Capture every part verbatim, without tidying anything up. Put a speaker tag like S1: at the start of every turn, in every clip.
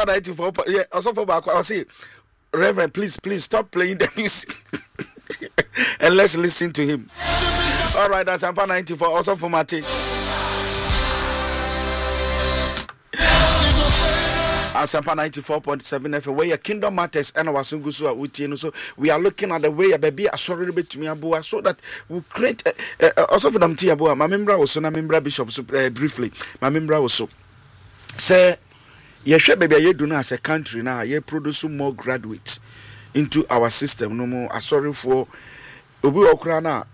S1: Asampa ninety-four. Yeah, also for back. I'll say, Reverend, please, please stop playing the music and let's listen to him. All right, Asampa ninety-four. Also for Mate. Asampa ninety-four point seven F M, where your Kingdom Matters and our Sungusu are with you. So we are looking at the way a baby a sorry bit to me abua so that we create uh, uh, also for them tia abua. My member was so na member bishop so uh, briefly. My member was so say ye share baby ye do na as a country now ye produce more graduates into our system. No more sorry for obi okra na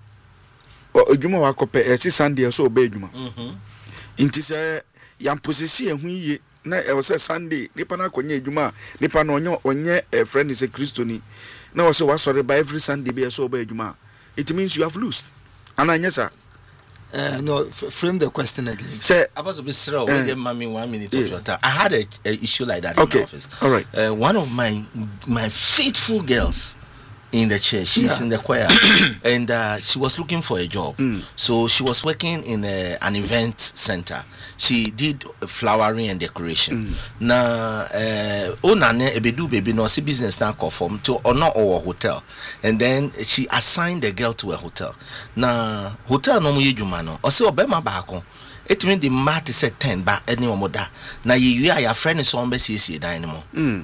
S1: odwuma wa kope e si Sunday so obe adwuma. Mhm. Inti say yam position ehu ye na e was Sunday nipa na konye adwuma nipa na onye onye a friend is a Christian na was so sorry by every Sunday be so obe adwuma. It means you have lost. And I sir.
S2: Uh, no, f- frame the question again.
S3: Say, I was a bit slow. Uh, give me one minute of your time. I had a, a issue like that
S1: okay.
S3: in the office.
S1: All right.
S3: Uh, one of my my faithful girls in the church, she's yeah. in the choir, and uh, she was looking for a job. Mm. So she was working in a, an event center. She did flowering and decoration. Mm. Na oh nane ebedu baby no see business na conform to or not our hotel, and then she assigned the girl to a hotel. Na hotel no mu yedwuma no. O se obema baako. It mean the mat is at ten ba any omoda. Na ye wi ya friend so on be sie dan mo.
S1: Mm.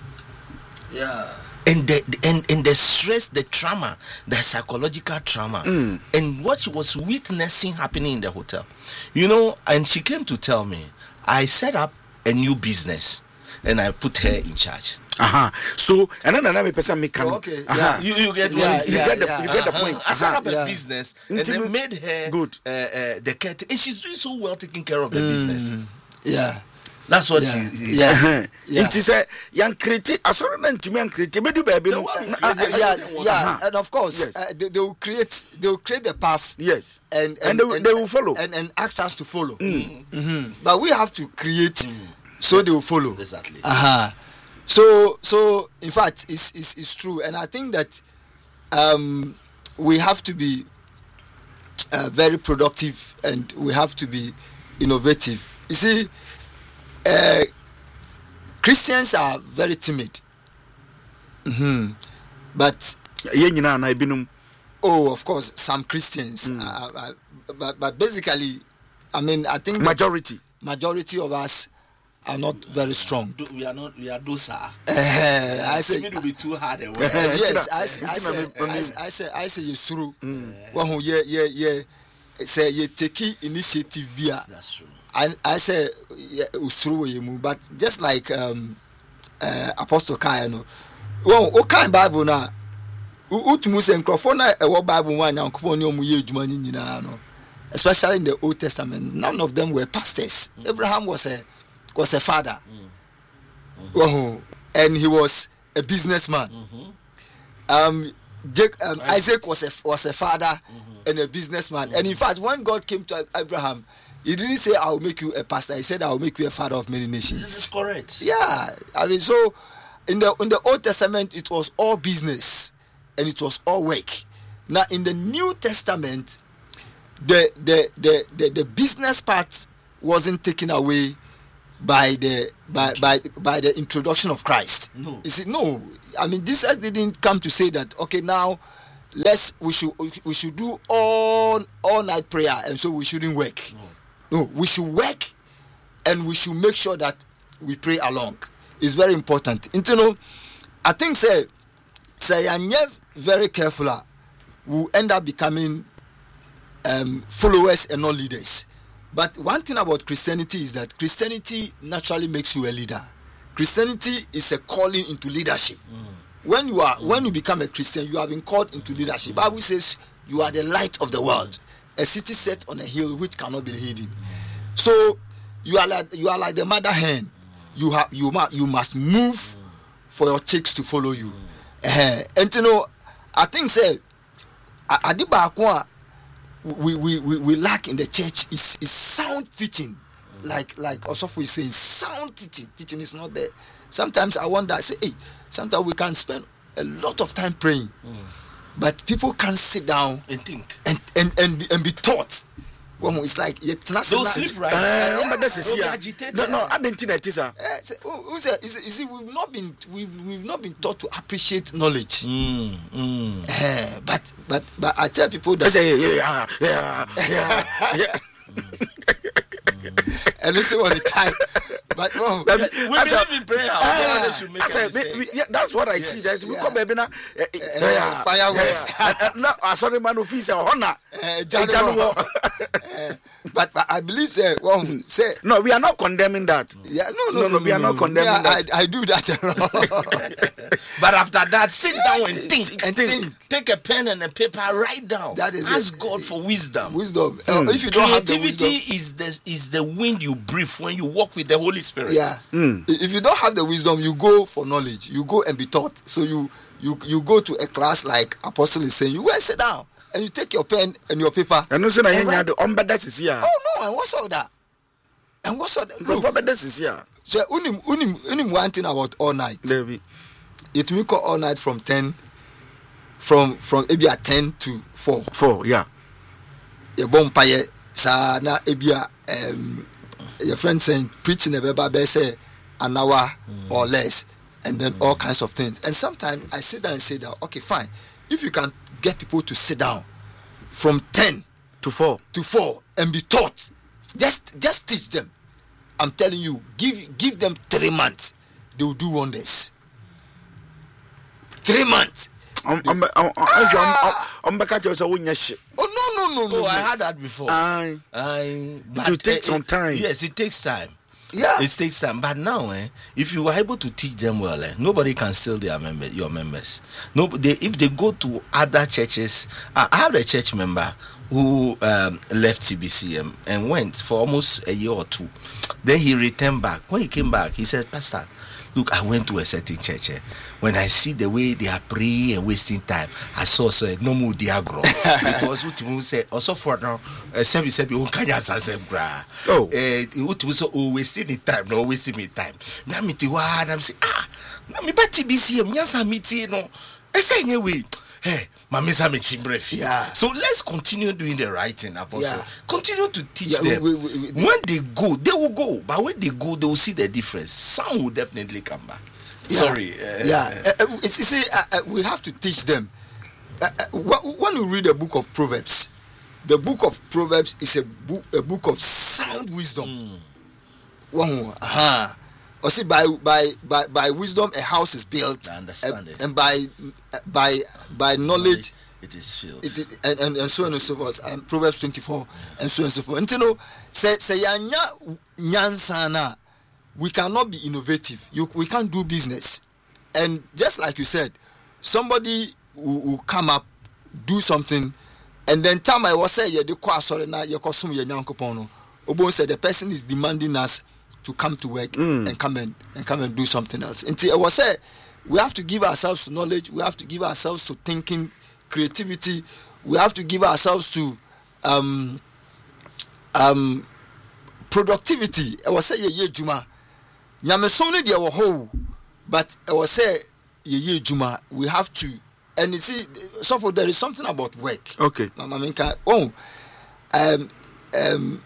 S2: Yeah.
S3: And the and, and the stress, the trauma, the psychological trauma, mm. and what she was witnessing happening in the hotel, you know. And she came to tell me, I set up a new business, and I put her in charge.
S1: Uh-huh. So, and then another person make
S2: oh, okay.
S1: Uh-huh.
S3: Yeah. You, you get
S2: yeah,
S3: you
S2: yeah,
S3: get the
S2: yeah.
S3: you get the
S2: uh-huh.
S3: point. I set up
S2: yeah.
S3: a business, and
S1: Intimate.
S3: then made her
S1: good.
S3: Uh, uh, the cat, and she's doing so well taking care of the
S2: mm.
S3: business.
S2: Yeah.
S3: That's what
S2: yeah.
S3: she
S2: yeah. yeah.
S1: It is a young critic. I saw them to me and critic. Maybe baby.
S2: No, yeah, yeah, yeah. And of course, yes. uh, they, they will create. They will create the path.
S1: Yes.
S2: And and,
S1: and, they,
S2: and
S1: they will follow.
S2: And, and ask us to follow.
S1: Mm.
S2: Mm-hmm. But we have to create, mm. so they will follow.
S3: Exactly.
S2: Uh-huh. So so in fact, it's it's, it's true, and I think that um, we have to be uh, very productive, and we have to be innovative. You see. Uh, Christians are very timid. Mm-hmm. But oh, of course, some Christians. Mm. Uh, uh, but but basically, I mean, I think
S1: majority
S2: majority of us are not very strong.
S3: Do, we are not. We are dosa. Uh,
S2: I say
S3: it will be too hard. Uh,
S2: yes, I say I say I say I say you through. Well, yeah, yeah, yeah. Say you take initiative. Bia.
S3: That's true.
S2: And I say, yeah, but just like um, uh, Apostle Kai, no, well, what kind Bible now? Utumus and Crofona, a what Bible one, and Coponio Muyajumani, no, especially in the Old Testament. None of them were pastors. Mm-hmm. Abraham was a was a father, mm-hmm. oh, and he was a businessman. Mm-hmm. Um, Jake, um, Isaac was a was a father mm-hmm. and a businessman. Mm-hmm. And in fact, when God came to Abraham, He didn't say, I will make you a pastor. He said, I will make you a father of many nations.
S3: This is correct.
S2: Yeah. I mean, so in the in the Old Testament, it was all business and it was all work. Now, in the New Testament, the the the the, the business part wasn't taken away by the by, by by the introduction of Christ.
S3: No.
S2: You see, no. I mean, Jesus didn't come to say that, okay, now let's we should we should do all all night prayer and so we shouldn't work. No. No, we should work and we should make sure that we pray along. It's very important. And, you know, I think say say I'm very careful, we end up becoming um, followers and not leaders. But one thing about Christianity is that Christianity naturally makes you a leader. Christianity is a calling into leadership. Mm. When you are mm. when you become a Christian, you have been called into leadership. Mm. Bible says you are the light of the world. A city set on a hill which cannot be hidden. So you are like you are like the mother hen. You have you must you must move for your chicks to follow you. Uh, and you know, I think say Adiba we, we we we lack in the church is is sound teaching. Like like Osofo is saying, sound teaching. Teaching is not there. Sometimes I wonder, I say, hey, sometimes we can spend a lot of time praying. Mm. But people can't sit down
S3: and think
S2: and and and be, and be taught. Well, it's like you
S3: Don't sleep right.
S1: Eh,
S3: Yeah.
S1: but this is
S3: Don't be
S1: here.
S3: agitated.
S1: No, no, I didn't think that is a.
S2: Eh, say, who- who say- you see, you see, we've not been we've we've not been taught to appreciate knowledge.
S3: Mm, mm.
S2: Eh, but but but I tell people
S1: I
S2: that,
S1: say, yeah, yeah, yeah, yeah.
S2: and also on the time. But oh,
S1: Let me-
S3: We
S1: I said-
S3: believe in prayer.
S1: Ah,
S3: God should make
S1: I
S3: a
S1: said,
S3: mistake.
S1: we- we- yeah, that's what I see. That's we
S2: yeah.
S1: come baby now. eh, eh,
S2: Eh,
S1: yeah,
S2: fireworks.
S1: yeah, yeah. Eh, eh, now, I saw the man office honor.
S2: eh,
S1: Janu-
S2: January. Eh, but, but I believe say well say
S1: No, we are not condemning that.
S2: yeah no
S1: No,
S2: no
S1: no, we are not condemning
S2: yeah,
S1: that.
S2: I, I do that a lot.
S3: But after that, sit down and think.
S2: And think.
S3: Take a pen and a paper, write down.
S2: That is
S3: Ask
S2: it.
S3: God for wisdom.
S2: Wisdom. Uh, if you don't have the
S3: Creativity
S2: wisdom,
S3: is the is the wind you breathe when you walk with the Holy Spirit.
S2: yeah.
S1: Mm.
S2: If you don't have the wisdom, you go for knowledge. You go and be taught. So you you you go to a class like Apostle is saying. You go and sit down and you take your pen and your paper.
S1: And also, na
S2: and
S1: yenya
S2: write-
S1: the umbeda sisi ya.
S2: Oh no! And what's all that? And what's all that?
S1: Because
S2: Look,
S1: umbeda sisi ya.
S2: so unim unim unim one thing about all night.
S1: Debi.
S2: It me call all night from ten, from from maybe at ten to four.
S1: Four, yeah.
S2: A bompaye sa na ebia um your friend saying preaching a baby say an hour or less, and then all kinds of things. And sometimes I sit down and say that okay fine, if you can get people to sit down from ten
S1: To four.
S2: to four and be taught, just just teach them. I'm telling you, give give them three months, they will do wonders. Three months.
S1: Um, um, um, um, um, um, Umbeka just a wunya shit.
S2: Oh no no no no.
S3: Oh,
S2: no.
S3: I had that before.
S1: Aye.
S3: I.
S1: It will take some time.
S3: Yes, it takes time.
S2: Yeah.
S3: It takes time. But now, eh, if you are able to teach them well, eh, nobody can steal their member, your members. No, they, if they go to other churches, I I have a church member who um, left C B C M and went for almost a year or two. Then he returned back. When he came back, he said, Pastor, look, I went to a certain church. Eh. When I see the way they are praying and wasting time, I saw so no more diagro because what you say also for now, seven seven who can just answer bra.
S1: Oh,
S3: Eh, what was so oh, wasting the time, no wasting me time. Me am it wa I'm say ah, na me ba T B C M nyansa meeting no. I say anyway. Hey, mama say me chimbref.
S2: Yeah.
S3: So let's continue doing the right thing, Apostle.
S2: Yeah.
S3: Continue to teach
S2: Yeah,
S3: them.
S2: we- we- we-
S3: when they go, they will go. But when they go, they will see the difference. Some will definitely come back.
S2: Yeah.
S3: Sorry. Uh,
S2: yeah, uh, uh, you see, uh, uh, we have to teach them. Uh, uh, wh- when you read the book of Proverbs, the book of Proverbs is a book, a book of sound wisdom. Mm. Uh-huh. Or see, by by by by wisdom, a house is built,
S3: I understand
S2: uh,
S3: it.
S2: and by by by knowledge,
S3: It is filled.
S2: it, it, and, and and so on and so forth. And Proverbs twenty-four, and so on and so forth. And you know, say say yanya nyansana. We cannot be innovative. You, we can't do business. And just like you said, somebody will, will come up, do something, and then time I was saying, yeah, the sorry now, you consume your nyankopono. Obo said the person is demanding us to come to work
S1: Mm.
S2: and come and and come and do something else. Until I was say, we have to give ourselves to knowledge. We have to give ourselves to thinking, creativity. We have to give ourselves to um um productivity. I was say, yeah, yeah, Juma. Nyamesom ne deɛ wɔ hɔ, but I was say ye juma we have to, and you see so for there is something about work.
S1: okay.
S2: Mama menka oh um um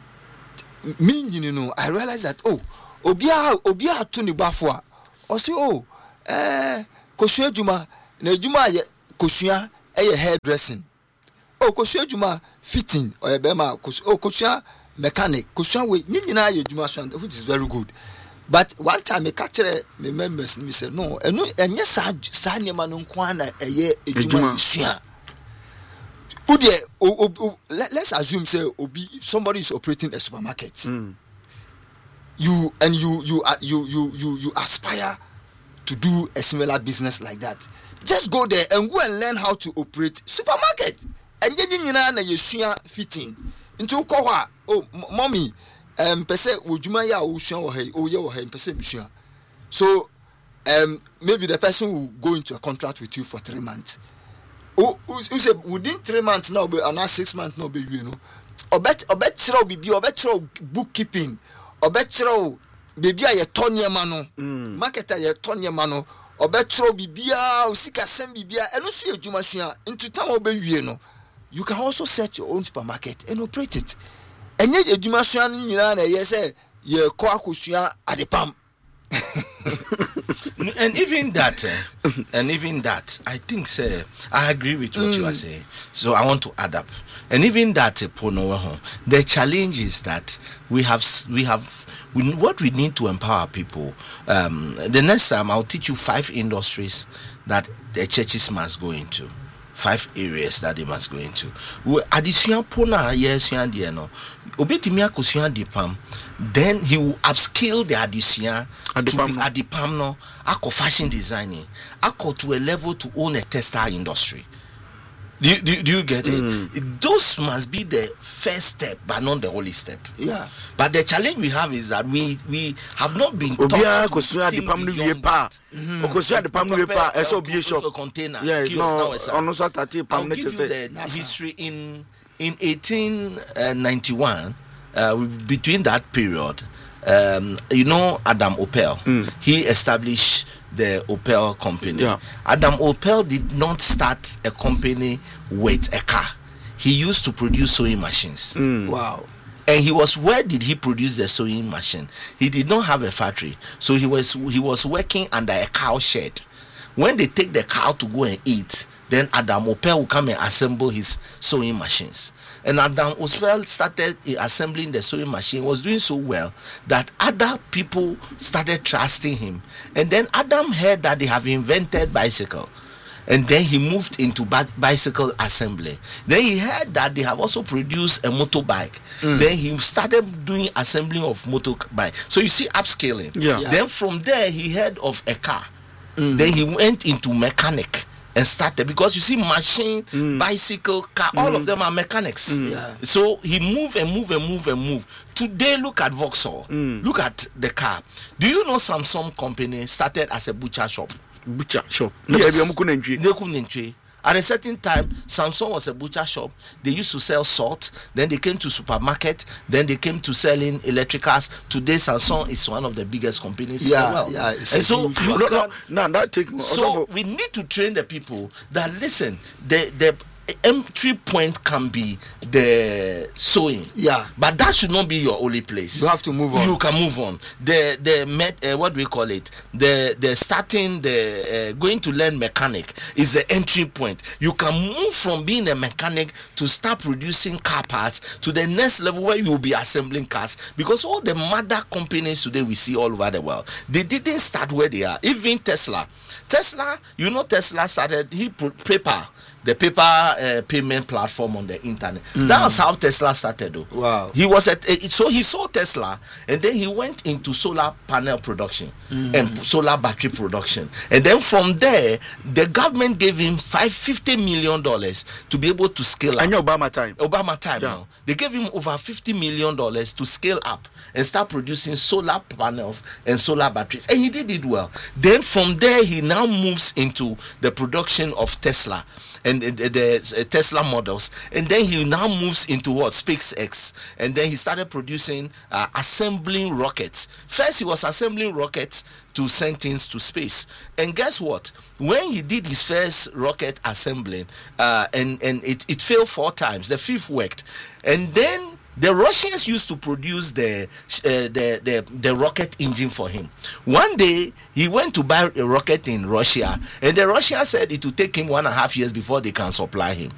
S2: me you know I realized that oh obia obia to ne bafo a o say oh eh kosua juma na juma ye kosua eh hairdressing oh kosua juma fitting or e be ma oh kosua mechanic kosua we nyina ye juma so, which is very good. But one time me catch me members me say no eno enye sa sa nyema no nko na eye ejuma sua udie let's assume say obi if somebody is operating a supermarket mm. you and you you you you you you aspire to do a similar business like that, just go there and go and learn how to operate supermarket and ye nyina na ye sua fitting into ko ho oh mommy um pese wojuma ya wo sua wo hai o ye wo hai pese msua. So um maybe the person will go into a contract with you for three months. Oh, who say within three months now be another six months now be you know. Obet obet chiro bibi obet chiro bookkeeping obet chiro bibi a ye tonye ma no marketer ye tonye ma no obet chiro bibi a o sika sem bibi a eno so adwuma sua into time obewie no you can also set your own supermarket and operate it. And yet, edwuma sua no nyina na ye say ye ko akosua adepam.
S3: And even that, uh, and even that, I think, sir, I agree with what mm. you are saying. So I want to add up. And even that, uh, the challenge is that we have, we have, we, what we need to empower people. Um, the next time, I'll teach you five industries that the churches must go into. Five areas that they must go into. Addition pona yes no. Obetimia kusia dipam. Then he will upskill the addition to adipam no. Ako fashion designing. Ako to a level to own a textile industry. Do you, do, do you get it? Mm. Those must be the first step, but not the only step.
S2: Yeah.
S3: But the challenge we have is that we we have not been taught to think beyond that. Mm-hmm. Container.
S1: Yeah, it's not.
S3: I'll give you the history in in eighteen ninety-one. Uh, between that period, um, you know Adam Opel. Mm. He established the Opel company.
S1: Yeah.
S3: Adam Opel did not start a company with a car. He used to produce sewing machines.
S1: Mm.
S2: Wow.
S3: And he was, where did he produce the sewing machine? He did not have a factory. So he was he was working under a cow shed. When they take the cow to go and eat, then Adam Opel will come and assemble his sewing machines. And Adam Opel started assembling the sewing machine, was doing so well that other people started trusting him. And then Adam heard that they have invented bicycle. And then he moved into bicycle assembly. Then he heard that they have also produced a motorbike. Mm. Then he started doing assembling of motorbike. So you see upscaling.
S1: Yeah.
S3: Yeah. Then from there he heard of a car. Mm. Then he went into mechanic and started, because you see machine, mm. bicycle, car, all mm. of them are mechanics.
S2: Mm. Yeah.
S3: So he moved and moved and moved and moved. Today, look at Vauxhall. Mm. Look at the car. Do you know Samsung company started as a butcher shop?
S1: Butcher shop.
S3: Yes. At a certain time, Samsung was a butcher shop. They used to sell salt. Then they came to supermarket. Then they came to selling electricals. Today, Samsung is one of the biggest companies
S2: yeah,
S3: in the world.
S2: Yeah,
S3: and so, you
S1: no,
S3: can,
S1: no, no, that take
S3: so we need to train the people that listen. The the entry point can be the sewing.
S2: Yeah,
S3: but that should not be your only place.
S2: You have to move on.
S3: You can move on. The the met uh, what do we call it? The the starting the uh, going to learn mechanic is the entry point. You can move from being a mechanic to start producing car parts to the next level where you will be assembling cars, because all the mother companies today we see all over the world, they didn't start where they are. Even Tesla Tesla you know Tesla started he put paper the paper uh, payment platform on the internet. Mm. That was how Tesla started though.
S2: Wow.
S3: He was at uh, so he saw Tesla, and then he went into solar panel production mm. and solar battery production, and then from there the government gave him five fifty million dollars to be able to scale up.
S1: I know Obama time.
S3: Obama time
S1: yeah.
S3: now. They gave him over fifty million dollars to scale up and start producing solar panels and solar batteries, and he did it well. Then from there he now moves into the production of Tesla and the, the, the Tesla models, and then he now moves into what SpaceX, and then he started producing uh, assembling rockets. First he was assembling rockets to send things to space, and guess what, when he did his first rocket assembling uh, and and it, it failed four times, the fifth worked, and then the Russians used to produce the, uh, the the the rocket engine for him. One day he went to buy a rocket in Russia, and the Russia said it would take him one and a half years before they can supply him.